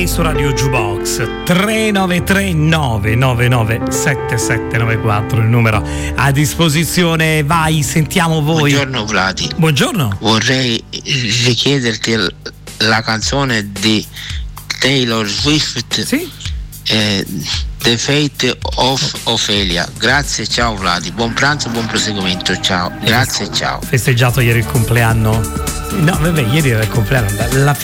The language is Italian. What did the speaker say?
qui su Radio Jukebox. 393 999 7794 il numero a disposizione. Vai, sentiamo voi. Buongiorno Vladi. Buongiorno. Vorrei richiederti la canzone di Taylor Swift. Sì. The Fate of Ophelia. Grazie, ciao Vladi, buon pranzo, buon proseguimento, ciao. Grazie, ciao. Festeggiato ieri il compleanno? No, vabbè, ieri era il compleanno.